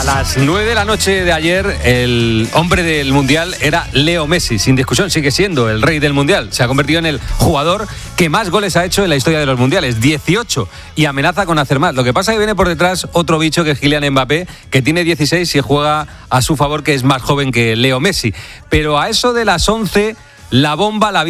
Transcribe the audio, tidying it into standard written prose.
las 9 de la noche de ayer, el hombre del Mundial era Leo Messi. Sin discusión, sigue siendo el rey del Mundial. Se ha convertido en el jugador que más goles ha hecho en la historia de los Mundiales, 18, y amenaza con hacer más. Lo que pasa es que viene por detrás otro bicho, que es Kylian Mbappé, que tiene 16 y juega a su favor, que es más joven que Leo Messi. Pero a eso de las 11, la bomba la